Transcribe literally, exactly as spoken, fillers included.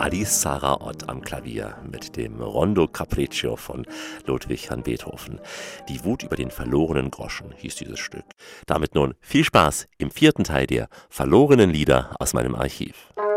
Alice Sarah Ott am Klavier mit dem Rondo Capriccio von Ludwig van Beethoven. Die Wut über den verlorenen Groschen hieß dieses Stück. Damit nun viel Spaß im vierten Teil der verlorenen Lieder aus meinem Archiv.